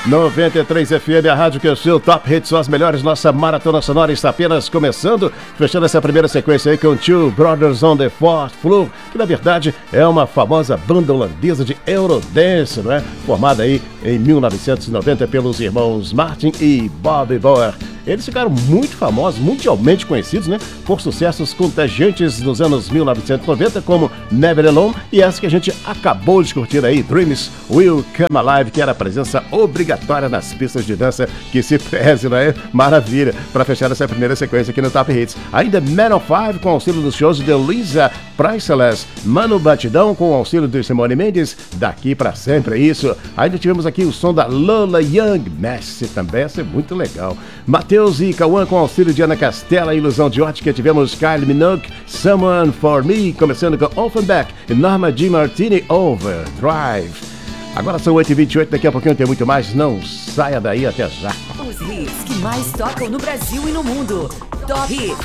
93 FM, a rádio que é o seu Top Hits, são as melhores. Nossa maratona sonora está apenas começando, fechando essa primeira sequência aí com Two Brothers on the Fourth Floor, que na verdade é uma famosa banda holandesa de Eurodance, não é? Formada aí em 1990 pelos irmãos Martin e Bobby Boer. Eles ficaram muito famosos, mundialmente conhecidos, né? Por sucessos contagiantes nos anos 1990, como Never Alone, e essa que a gente acabou de curtir aí, Dreams Will Come Alive, que era a presença obrigatória nas pistas de dança, que se preze, não é? Maravilha, para fechar essa primeira sequência aqui no Top Hits. Ainda Man on Five, com auxílio dos shows de Lisa Priceless, Mano Batidão, com auxílio de Simone Mendes, Daqui Pra Sempre, é isso. Ainda tivemos aqui o som da Lola Young, Messi também, essa é muito legal. Matheus e Cauã com auxílio de Ana Castela, Ilusão de Ótica. Tivemos Kylie Minogue, Someone For Me, começando com Offenbach e Norma Di Martini, Overdrive. Agora são 8h28, daqui a pouquinho tem muito mais, não saia daí, até já. Os hits que mais tocam no Brasil e no mundo. Top Hits.